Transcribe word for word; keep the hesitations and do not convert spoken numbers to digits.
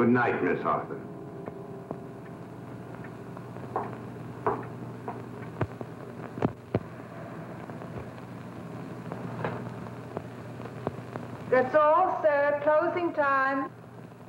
Good night, Miss Arthur. That's all, sir. Closing time.